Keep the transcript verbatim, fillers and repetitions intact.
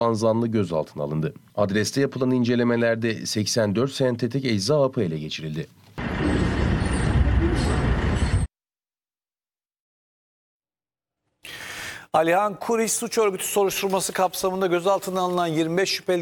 zanlı gözaltına alındı. Adreste yapılan incelemelerde seksen dört sentetik ecza hapı ele geçirildi. Alihan Kuriş suç örgütü soruşturması kapsamında gözaltına alınan yirmi beş şüpheli